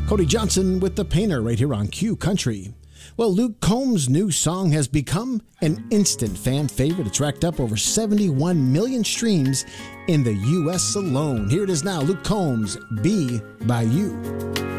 Cody Johnson with The Painter right here on Q Country. Well, Luke Combs' new song has become an instant fan favorite. It's racked up over 71 million streams in the U.S. alone. Here it is now, Luke Combs, Be By You.